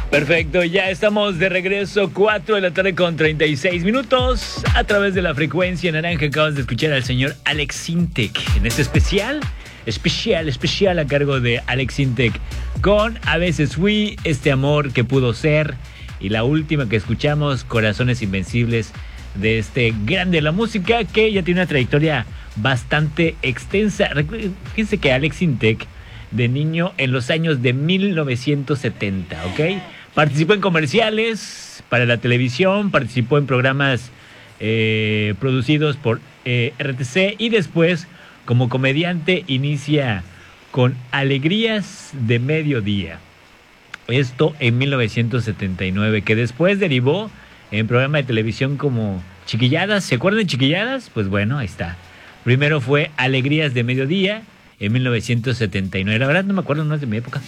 Perfecto, ya estamos de regreso, 4 de la tarde con 36 minutos, a través de la frecuencia naranja. Acabas de escuchar al señor Alex Sintek en este especial a cargo de Alex Sintek, con A veces fui, Este amor que pudo ser, y la última que escuchamos, Corazones invencibles, de este grande de la música que ya tiene una trayectoria bastante extensa. Fíjense que Alex Sintek, de niño en los años de 1970, ¿ok? Participó en comerciales para la televisión, participó en programas producidos por RTC, y después como comediante inicia con Alegrías de Mediodía. Esto en 1979, que después derivó en programa de televisión como Chiquilladas. ¿Se acuerdan de Chiquilladas? Pues bueno, ahí está. Primero fue Alegrías de Mediodía en 1979. La verdad no me acuerdo, no es de mi época.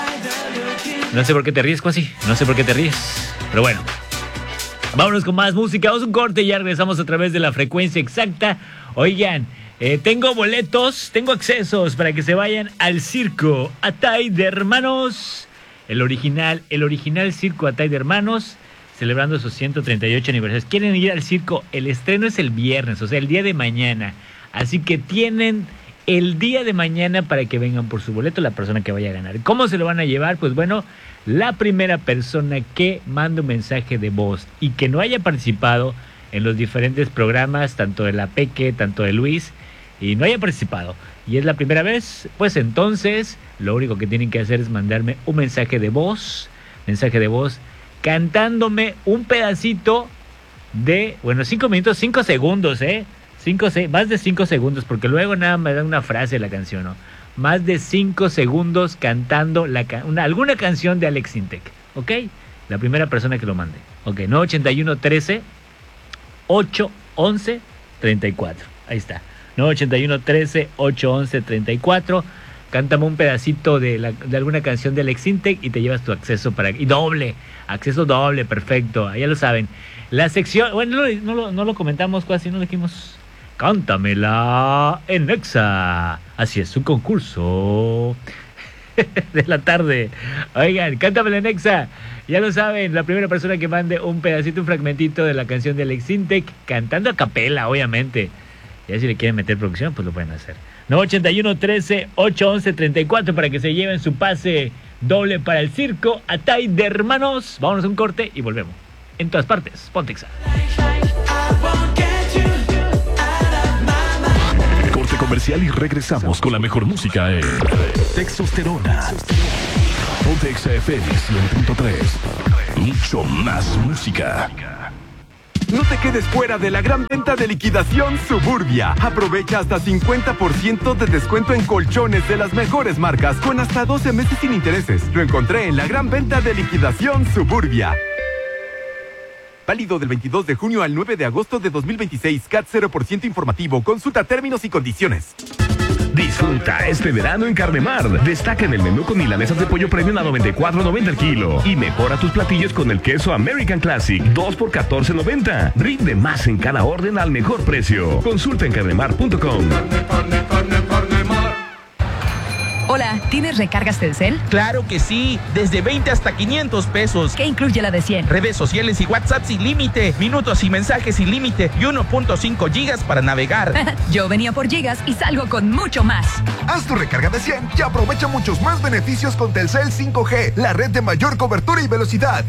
No sé por qué te ríes, Cuasi. No sé por qué te ríes. Pero bueno, vámonos con más música. Vamos a un corte y ya regresamos a través de la frecuencia exacta. Oigan, tengo boletos, tengo accesos para que se vayan al circo Atay de Hermanos. El original circo Atay de Hermanos, celebrando sus 138 aniversarios. ¿Quieren ir al circo? El estreno es el viernes, o sea, el día de mañana. Así que tienen el día de mañana para que vengan por su boleto, la persona que vaya a ganar. ¿Cómo se lo van a llevar? Pues bueno, la primera persona que mande un mensaje de voz y que no haya participado en los diferentes programas, tanto de la Peque, tanto de Luis, y no haya participado, y es la primera vez, pues entonces lo único que tienen que hacer es mandarme un mensaje de voz, cantándome un pedacito de, 5 minutos, 5 segundos, más de 5 segundos, porque luego nada me dan una frase de la canción, ¿no? Más de 5 segundos cantando alguna canción de Alex Sintek, ¿ok? La primera persona que lo mande, ¿ok? 981-13 811 34, ahí está, 981-13 811 34. Cántame un pedacito de alguna canción de Alex Sintek y te llevas tu acceso acceso doble, perfecto, ya lo saben. La sección, bueno, no lo comentamos, casi no lo dijimos. Cántamela en Nexa. Así es, un concurso de la tarde. Oigan, cántamela en Nexa. Ya lo saben, la primera persona que mande un pedacito, un fragmentito de la canción de Alex Sintek, cantando a capela, obviamente. Ya si le quieren meter producción, pues lo pueden hacer. 981-13-811-34 para que se lleven su pase doble para el circo Atay de Hermanos. Vámonos a un corte y volvemos. En todas partes, ponte Exa. Corte comercial y regresamos con la mejor música en Textosterona. Ponte Exa FM 100.3. Mucho más música. No te quedes fuera de la gran venta de liquidación Suburbia. Aprovecha hasta 50% de descuento en colchones de las mejores marcas con hasta 12 meses sin intereses. Lo encontré en la gran venta de liquidación Suburbia. Válido del 22 de junio al 9 de agosto de 2026. CAT 0% informativo. Consulta términos y condiciones. Disfruta este verano en Carnemar. Destaca en el menú con milanesas de pollo premium a $94.90 el kilo. Y mejora tus platillos con el queso American Classic, 2 por $14.90. Rinde más en cada orden al mejor precio. Consulta en carnemar.com. Hola, ¿tienes recargas Telcel? ¡Claro que sí! Desde 20 hasta 500 pesos. ¿Qué incluye la de 100? Redes sociales y WhatsApp sin límite, minutos y mensajes sin límite y 1.5 gigas para navegar. Yo venía por gigas y salgo con mucho más. Haz tu recarga de 100 y aprovecha muchos más beneficios con Telcel 5G, la red de mayor cobertura y velocidad.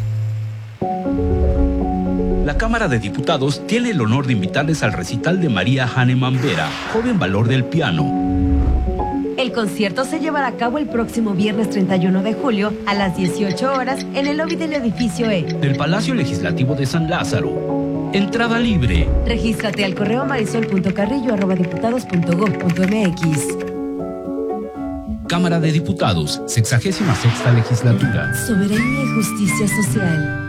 La Cámara de Diputados tiene el honor de invitarles al recital de María Hahnemann Vera, joven valor del piano. El concierto se llevará a cabo el próximo viernes 31 de julio a las 18 horas en el lobby del edificio E del Palacio Legislativo de San Lázaro. Entrada libre. Regístrate al correo marisol.carrillo@diputados.gov.mx. Cámara de Diputados, 66ª legislatura. Soberanía y justicia social.